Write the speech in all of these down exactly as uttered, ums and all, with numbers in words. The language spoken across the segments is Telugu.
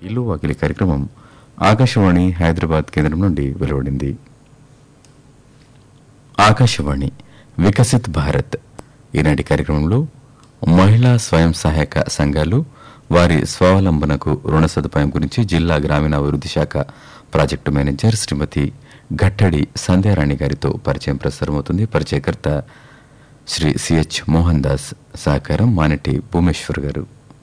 ఇల్లు వాకిలి కార్యక్రమం ఆకాశవాణి హైదరాబాద్ కేంద్రం నుండి వెలువడింది. ఆకాశవాణి వికసిత్ భారత్ ఈనాటి కార్యక్రమంలో మహిళా స్వయం సహాయక సంఘాలు వారి స్వావలంబనకు రుణ సదుపాయం గురించి జిల్లా గ్రామీణాభివృద్ధి శాఖ ప్రాజెక్టు మేనేజర్ శ్రీమతి గట్టడి సంధ్యారాణి గారితో పరిచయం ప్రసారమవుతుంది. పరిచయకర్త శ్రీ సిహెచ్ మోహన్ దాస్, సహకారం మానటి భూమేశ్వర్ గారు.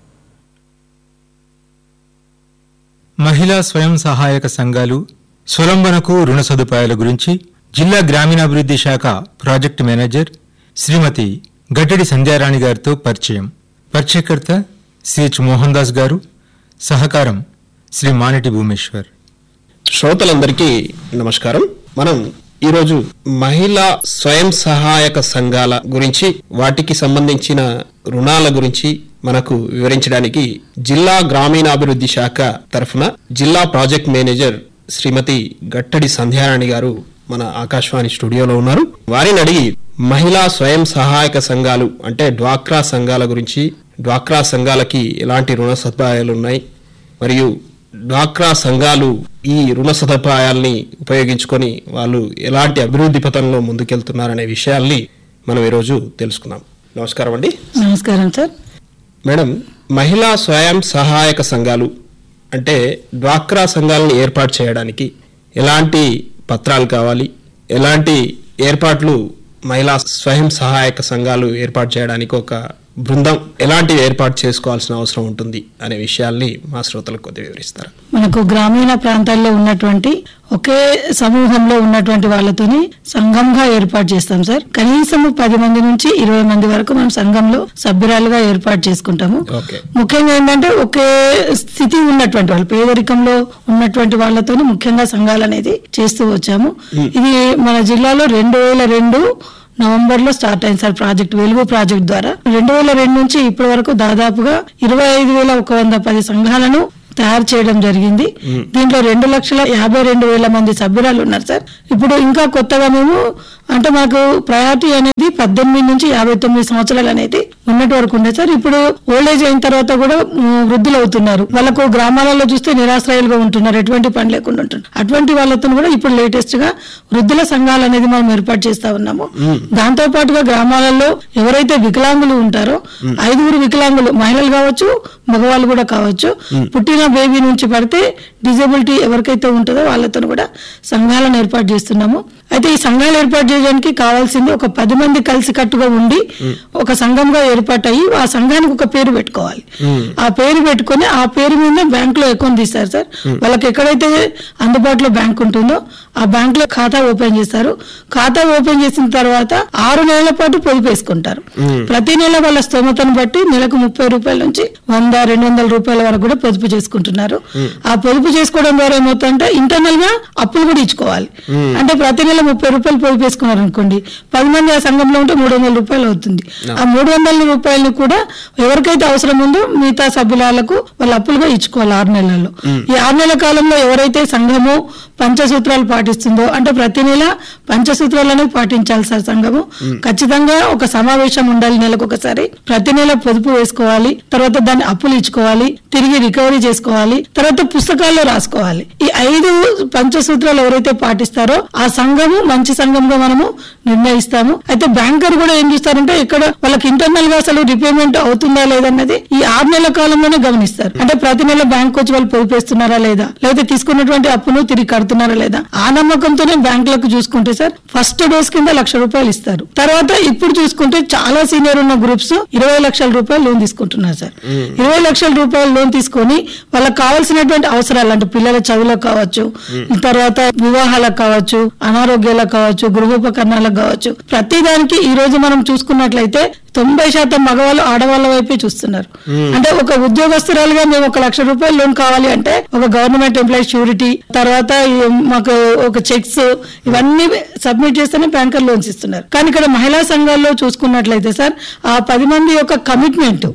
మహిళా స్వయం సహాయక సంఘాలు స్వలంబనకు రుణ సదుపాయాల గురించి జిల్లా గ్రామీణాభివృద్ధి శాఖ ప్రాజెక్టు మేనేజర్ శ్రీమతి గట్టడి సంధ్యారాణి గారితో పరిచయం. పరిచయకర్త సిహెచ్ మోహన్ దాస్ గారు, సహకారం శ్రీ మానటి భూమేశ్వర్. శ్రోతలందరికీ నమస్కారం. మనం ఈరోజు మహిళా స్వయం సహాయక సంఘాల గురించి, వాటికి సంబంధించిన రుణాల గురించి మనకు వివరించడానికి జిల్లా గ్రామీణాభివృద్ధి శాఖ తరఫున జిల్లా ప్రాజెక్ట్ మేనేజర్ శ్రీమతి గట్టడి సంధ్యారాణి గారు మన ఆకాశవాణి స్టూడియోలో ఉన్నారు. వారిని అడిగి మహిళా స్వయం సహాయక సంఘాలు అంటే డ్వాక్రా సంఘాల గురించి, డ్వాక్రా సంఘాలకి ఎలాంటి రుణ సదుపాయాలు ఉన్నాయి, మరియు డ్వాక్రా సంఘాలు ఈ రుణ సదుపాయాల్ని ఉపయోగించుకొని వాళ్ళు ఎలాంటి అభివృద్ధి పథంలో ముందుకెళ్తున్నారనే విషయాల్ని మనం ఈరోజు తెలుసుకుందాం. నమస్కారం అండి. నమస్కారం సార్. మేడం, మహిళా స్వయం సహాయక సంఘాలు అంటే డ్వాక్రా సంఘాలను ఏర్పాటు చేయడానికి ఎలాంటి పత్రాలు కావాలి, ఎలాంటి ఏర్పాట్లు మహిళా స్వయం సహాయక సంఘాలు ఏర్పాటు చేయడానికి ఒక బృందం ఎలాంటివి ఏర్పాటు చేసుకోవాల్సిన అవసరం ఉంటుంది అనే విషయాల్ని మా శ్రోతలకు కొద్దిగా వివరిస్తారు. మనకు గ్రామీణ ప్రాంతాల్లో ఉన్నటువంటి ఒకే సమూహంలో ఉన్నటువంటి వాళ్ళతోని సంఘంగా ఏర్పాటు చేస్తాం సార్. కనీసం పది మంది నుంచి ఇరవై మంది వరకు మనం సంఘంలో సభ్యురాలుగా ఏర్పాటు చేసుకుంటాము. ముఖ్యంగా ఏంటంటే ఒకే స్థితి ఉన్నటువంటి వాళ్ళు, పేదరికంలో ఉన్నటువంటి వాళ్ళతోని ముఖ్యంగా సంఘాలు అనేది చేస్తూ వచ్చాము. ఇది మన జిల్లాలో రెండు వేల రెండు నవంబర్ లో స్టార్ట్ అయింది సార్ ప్రాజెక్ట్, వెలుగు ప్రాజెక్ట్ ద్వారా. రెండు వేల రెండు నుంచి ఇప్పటి వరకు దాదాపుగా ఇరవై ఐదు వేల ఒక వంద పది సంఘాలను తయారు చేయడం జరిగింది. దీంట్లో రెండు లక్షల యాభై రెండు వేల మంది సభ్యురాలు ఉన్నారు సార్. ఇప్పుడు ఇంకా కొత్తగా మేము అంటే మాకు ప్రయారిటీ అనేది పద్దెనిమిది నుంచి యాభై తొమ్మిది సంవత్సరాలు అనేది ఉన్నటి వరకు ఉండే సార్. ఇప్పుడు ఓల్డ్ ఏజ్ అయిన తర్వాత కూడా వృద్ధులు అవుతున్నారు. వాళ్ళకు గ్రామాలలో చూస్తే నిరాశ్రయాలుగా ఉంటున్నారు, ఎటువంటి పని లేకుండా ఉంటున్నారు. అటువంటి వాళ్ళతో కూడా ఇప్పుడు లేటెస్ట్ గా వృద్ధుల సంఘాలు అనేది మనం ఏర్పాటు చేస్తా ఉన్నాము. దాంతో పాటుగా గ్రామాలలో ఎవరైతే వికలాంగులు ఉంటారో, ఐదుగురు వికలాంగులు, మహిళలు కావచ్చు మగవాళ్ళు కూడా కావచ్చు, పుట్టిన బేబీ నుంచి పడితే డిజబిలిటీ ఎవరికైతే ఉంటుందో వాళ్ళతో కూడా సంఘాలను ఏర్పాటు చేస్తున్నాము. అయితే ఈ సంఘాలు ఏర్పాటు చేయడానికి కావాల్సింది ఒక పది మంది కలిసి కట్టుగా ఉండి ఒక సంఘంగా ఏర్పాటయ్యి ఆ సంఘానికి ఒక పేరు పెట్టుకోవాలి. ఆ పేరు పెట్టుకుని ఆ పేరు మీద బ్యాంక్ లో అకౌంట్ తీస్తారు సార్. వాళ్ళకి ఎక్కడైతే అందుబాటులో బ్యాంక్ ఉంటుందో ఆ బ్యాంక్ లో ఖాతా ఓపెన్ చేస్తారు. ఖాతా ఓపెన్ చేసిన తర్వాత ఆరు నెలల పాటు పొదుపు వేసుకుంటారు. ప్రతి నెల వాళ్ళ స్తోమతను బట్టి నెలకు ముప్పై రూపాయల నుంచి వంద రెండు వందల రూపాయల వరకు కూడా పొదుపు చేసుకుంటున్నారు. ఆ పొదుపు చేసుకోవడం ద్వారా ఏమవుతుందంటే ఇంటర్నల్ గా అప్పులు కూడా ఇచ్చుకోవాలి. అంటే ప్రతి నెల ముప్పై రూపాయలు పొదుపు వేసుకున్నారు అనుకోండి, పది మంది ఆ సంఘంలో ఉంటే మూడు వందల రూపాయలు అవుతుంది. ఆ మూడు వందల రూపాయలు కూడా ఎవరికైతే అవసరం ఉందో మిగతా సభ్యులకు వాళ్ళ అప్పులుగా ఇచ్చుకోవాలి ఆరు నెలల్లో. ఈ ఆరు నెలల కాలంలో ఎవరైతే సంఘము పంచసూత్రాలు పాటిస్తుందో, అంటే ప్రతి నెల పంచసూత్రాలను పాటించాలి సార్ సంఘము. ఖచ్చితంగా ఒక సమావేశం ఉండాలి నెలకు ఒకసారి, ప్రతి నెల పొదుపు వేసుకోవాలి, తర్వాత దాన్ని అప్పులు ఇచ్చుకోవాలి, తిరిగి రికవరీ చేసుకోవాలి, తర్వాత పుస్తకాల్లో రాసుకోవాలి. ఈ ఐదు పంచసూత్రాలు ఎవరైతే పాటిస్తారో ఆ సంఘము మంచి సంఘంగా మనము నిర్ణయిస్తాము. అయితే బ్యాంకర్ కూడా ఏం చూస్తారంటే ఇక్కడ వాళ్ళకి ఇంటర్నల్ గా అసలు రిపేమెంట్ అవుతుందా లేదన్నది ఈ ఆరు నెలల కాలంలోనే గమనిస్తారు. అంటే ప్రతి నెల బ్యాంక్ వచ్చి వాళ్ళు పొదుపేస్తున్నారా లేదా, లేకపోతే తీసుకున్నటువంటి అప్పును తిరిగి కడుతున్నారా లేదా, ఆ నమ్మకంతోనే బ్యాంకులకు చూసుకుంటే సార్ ఫస్ట్ డోస్ కింద లక్ష రూపాయలు ఇస్తారు. తర్వాత ఇప్పుడు చూసుకుంటే చాలా సీనియర్ ఉన్న గ్రూప్స్ ఇరవై లక్షల రూపాయలు లోన్ తీసుకుంటున్నారు సార్. ఇరవై లక్షల రూపాయలు లోన్ తీసుకొని వాళ్ళకి కావాల్సినటువంటి అవసరాలు అంటే పిల్లల చదువులకు కావచ్చు, తర్వాత వివాహాలకు కావచ్చు, అనారోగ్యాలకు కావచ్చు, గృహోపకరణాలకు కావచ్చు, ప్రతి దానికి ఈ రోజు మనం చూసుకున్నట్లయితే తొంభై శాతం మగవాళ్ళు ఆడవాళ్ళ వైపే చూస్తున్నారు. అంటే ఒక ఉద్యోగస్తురాలుగా మేము ఒక లక్ష రూపాయలు లోన్ కావాలి అంటే ఒక గవర్నమెంట్ ఎంప్లాయీ షూరిటీ, తర్వాత మాకు ఒక చెక్స్ ఇవన్నీ సబ్మిట్ చేస్తేనే బ్యాంకర్ లోన్స్ ఇస్తున్నారు. కానీ ఇక్కడ మహిళా సంఘాల్లో చూసుకున్నట్లయితే సార్ ఆ పది మంది యొక్క కమిట్మెంట్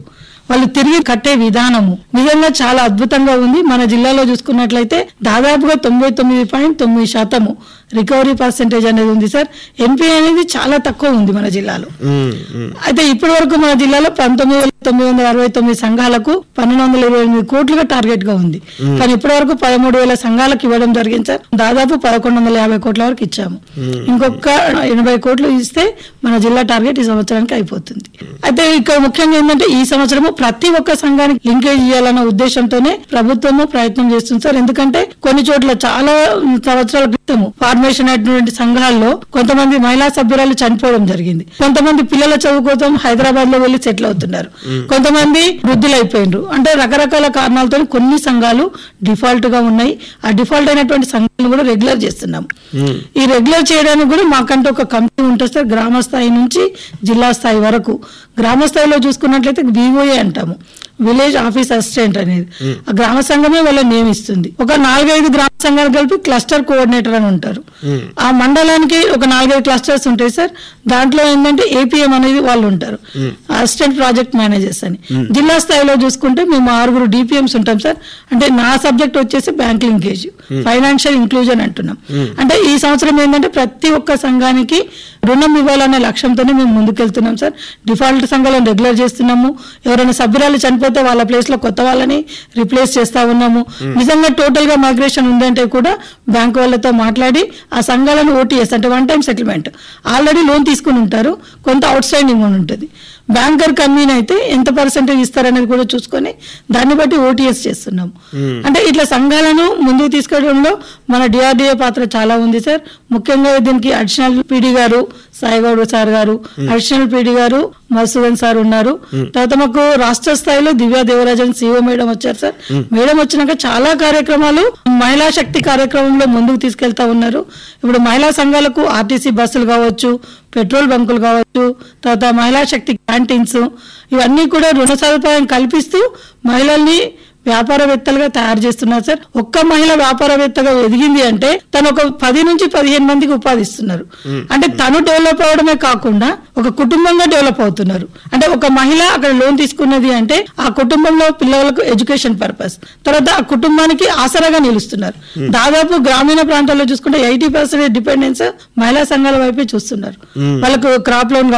వాళ్ళు తిరిగి కట్టే విధానము నిజంగా చాలా అద్భుతంగా ఉంది. మన జిల్లాలో చూసుకున్నట్లయితే దాదాపుగా తొంభై తొమ్మిది పాయింట్ తొమ్మిది శాతము రికవరీ పర్సెంటేజ్ అనేది ఉంది సార్. ఎన్పిఏ అనేది చాలా తక్కువ ఉంది మన జిల్లాలో. అయితే ఇప్పటి వరకు మన జిల్లాలో పంతొమ్మిది వేల తొమ్మిది వందల అరవై తొమ్మిది సంఘాలకు పన్నెండు వందల ఇరవై ఎనిమిది కోట్లుగా టార్గెట్ గా ఉంది. కానీ ఇప్పటి వరకు పదమూడు వేల సంఘాలకు ఇవ్వడం జరిగింది సార్. దాదాపు పదకొండు వందల యాభై కోట్ల వరకు ఇచ్చాము. ఇంకొక ఎనభై కోట్లు ఇస్తే మన జిల్లా టార్గెట్ ఈ సంవత్సరానికి అయిపోతుంది. అయితే ఇక్కడ ముఖ్యంగా ఏంటంటే ఈ సంవత్సరము ప్రతి ఒక్క సంఘానికి లింకేజ్ చేయాలన్న ఉద్దేశంతోనే ప్రభుత్వము ప్రయత్నం చేస్తుంది సార్. ఎందుకంటే కొన్ని చోట్ల చాలా సంవత్సరాల క్రితము ఫార్మేషన్ అయినటువంటి సంఘాల్లో కొంతమంది మహిళా సభ్యురాలు చనిపోవడం జరిగింది. కొంతమంది పిల్లల చదువు కోసం హైదరాబాద్ లో వెళ్లి సెటిల్ అవుతున్నారు. కొంతమంది వృద్ధులైపోయినారు. అంటే రకరకాల కారణాలతో కొన్ని సంఘాలు డిఫాల్ట్ గా ఉన్నాయి. ఆ డిఫాల్ట్ అయినటువంటి సంఘాలను కూడా రెగ్యులర్ చేస్తున్నాం. ఈ రెగ్యులర్ చేయడానికి కూడా మాకంటే ఒక కమిటీ ఉంటుంది సార్. గ్రామ స్థాయి నుంచి జిల్లా స్థాయి వరకు. గ్రామ స్థాయిలో చూసుకున్నట్లయితే వివోఏ అంటాము, విలేజ్ ఆఫీస్ అసిస్టెంట్ అనేది. ఆ గ్రామ సంఘమే వాళ్ళని నియమిస్తుంది. ఒక నాలుగైదు గ్రామ సంఘాలు కలిపి క్లస్టర్ కోఆర్డినేటర్ అని ఉంటారు. ఆ మండలానికి ఒక నాలుగైదు క్లస్టర్స్ ఉంటాయి సార్. దాంట్లో ఏంటంటే ఏపీఎం అనేది వాళ్ళు ఉంటారు, అసిస్టెంట్ ప్రాజెక్ట్ మేనేజర్స్ అని. జిల్లా స్థాయిలో చూసుకుంటే మేము ఆరుగురు డిపిఎంస్ ఉంటాం సార్. అంటే నా సబ్జెక్ట్ వచ్చేసి బ్యాంక్ లింకేజ్, ఫైనాన్షియల్ ఇంక్లూజన్ అంటున్నాం. అంటే ఈ సంవత్సరం ఏంటంటే ప్రతి ఒక్క సంఘానికి రుణం ఇవ్వాలనే లక్ష్యంతోనే మేము ముందుకెళ్తున్నాం సార్. డిఫాల్ట్ సంఘాలను రెగ్యులర్ చేస్తున్నాము. ఎవరైనా సభ్యురాలు చనిపోతే వాళ్ళ ప్లేస్ లో కొత్త వాళ్ళని రిప్లేస్ చేస్తా ఉన్నాము. నిజంగా టోటల్ గా మైగ్రేషన్ ఉందంటే కూడా బ్యాంక్ వాళ్ళతో మాట్లాడి ఆ సంఘాలను ఓటీఎస్ అంటే one time settlement already loan తీసుకుని ఉంటారు, కొంత అవుట్ స్టాండింగ్ అని ఉంటుంది. బ్యాంకర్ కన్వీన్ అయితే ఎంత పర్సెంటేజ్ ఇస్తారనేది కూడా చూసుకొని దాన్ని బట్టి ఓటీఎస్ చేస్తున్నాం. అంటే ఇట్లా సంఘాలను ముందుకు తీసుకెళ్లడంలో మన డిఆర్డీఏ పాత్ర చాలా ఉంది సార్. ముఖ్యంగా దీనికి అడిషనల్ పీడీ గారు సాయిగౌడ్ సార్ గారు, అడిషనల్ పీడీ గారు మధుసూదన్ సార్ ఉన్నారు. తర్వాత మాకు రాష్ట్ర స్థాయిలో దివ్యా దేవరాజన్ సిఓ మేడం వచ్చారు సార్. మేడం వచ్చినాక చాలా కార్యక్రమాలు మహిళా శక్తి కార్యక్రమంలో ముందుకు తీసుకెళ్తా ఉన్నారు. ఇప్పుడు మహిళా సంఘాలకు ఆర్టీసీ బస్సులు కావచ్చు, పెట్రోల్ బంకులు కావచ్చు, తర్వాత మహిళా శక్తి క్యాంటీన్స్, ఇవన్నీ కూడా రుణ సదుపాయం కల్పిస్తూ మహిళల్ని వ్యాపారవేత్తలుగా తయారు చేస్తున్నారు సార్. ఒక్క మహిళ వ్యాపారవేత్తగా ఎదిగింది అంటే తను ఒక పది నుంచి పదిహేను మందికి ఉపాధి ఇస్తున్నారు. అంటే తను డెవలప్ అవడమే కాకుండా ఒక కుటుంబంగా డెవలప్ అవుతున్నారు. అంటే ఒక మహిళ అక్కడ లోన్ తీసుకున్నది అంటే ఆ కుటుంబంలో పిల్లలకు ఎడ్యుకేషన్ పర్పస్, తర్వాత ఆ కుటుంబానికి ఆసరాగా నిలుస్తున్నారు. దాదాపు గ్రామీణ ప్రాంతాల్లో చూసుకుంటే ఎయిటీ పర్సెంట్ డిపెండెన్స్ మహిళా సంఘాల వైపే చూస్తున్నారు. వాళ్ళకు క్రాప్ లోన్